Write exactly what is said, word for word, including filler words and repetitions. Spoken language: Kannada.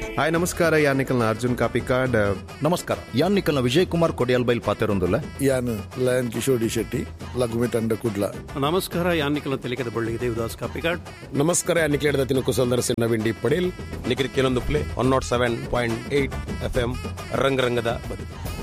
ಹಾಯ್ ನಮಸ್ಕಾರ ಯಾನ್ ನಿಖಲ್ನ ಅರ್ಜುನ್ ಕಾಪಿಕಾಡ್. ನಮಸ್ಕಾರ ಯಾನ್ ನಿಖಲ್ನ ವಿಜಯ್ ಕುಮಾರ್ ಕೊಡಿಯಾಲ್ ಬೈಲ್ ಪಾತೆರೊಂದುಲ್ಲ ಯಾನ್ ಲಯನ್ ಕಿಶೋರ್ ಡಿ ಶೆಟ್ಟಿ ಲಘುಮಿ ತಂಡ ಕುಡ್ಲ. ನಮಸ್ಕಾರ ಯಾನ್ ನಿಖಲ್ನ ತೆಲಿಕದ ಬಳ್ಳಿ ದೇವದಾಸ್ ಕಾಪಿಕಾಡ್. ನಮಸ್ಕಾರ ಯಾನ್ ನಿಖಲ್ ತಿನ್ನು ಕುಸಲ್ದರ್ ಸಿನ್ನ ವಿಂಡಿ ಪಡೇಲ್ ನಿಖಿಲ್ ಕೆಲವೊಂದು play one not seven point eight F M ರಂಗರಂಗದ ಬದುಕು.